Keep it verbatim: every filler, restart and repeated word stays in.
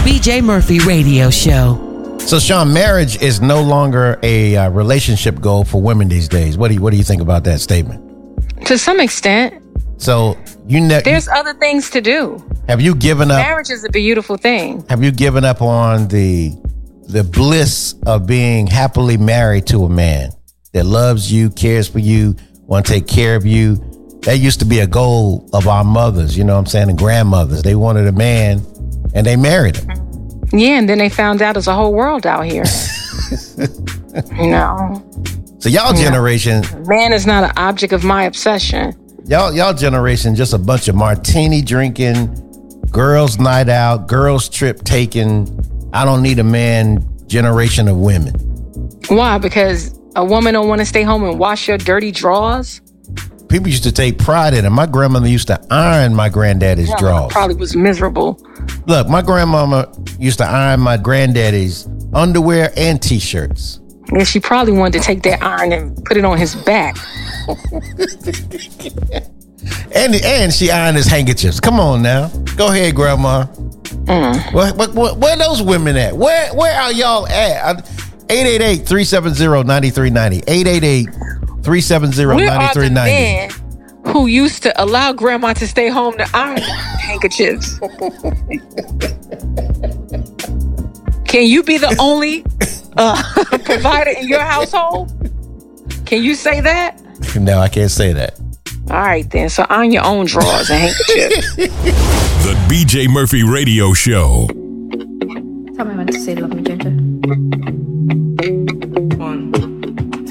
B J Murphy Radio Show. So, Sean, marriage is no longer a uh, relationship goal for women these days. What do you What do you think about that statement? To some extent. So, you ne- there's other things to do. Have you given up? Marriage is a beautiful thing. Have you given up on the the bliss of being happily married to a man that loves you, cares for you, want to take care of you? That used to be a goal of our mothers, you know what I'm saying, and grandmothers. They wanted a man, and they married him. Yeah, and then they found out there's a whole world out here. You know. So y'all generation, man is not an object of my obsession. Y'all, y'all generation, just a bunch of martini drinking, girls' night out, girls' trip taking. I don't need a man generation of women. Why? Because a woman don't want to stay home and wash your dirty drawers. People used to take pride in it. My grandmother used to iron my granddaddy's yeah, drawers. Probably was miserable. Look, my grandmama used to iron my granddaddy's underwear and t-shirts. Yeah, she probably wanted to take that iron and put it on his back. and and she ironed his handkerchiefs. Come on now, go ahead, Grandma. Mm. Where, where, where are those women at? Where where are y'all at? eight eight eight, three seven zero, nine three nine zero. eight eight eight, three seven zero, nine three nine zero. Where are the men who used to allow Grandma to stay home to iron handkerchiefs? Can you be the only uh, provider in your household? Can you say that? No, I can't say that. All right, then. So iron your own drawers and handkerchiefs. The B J Murphy Radio Show. Tell me when to say love me, Ginger.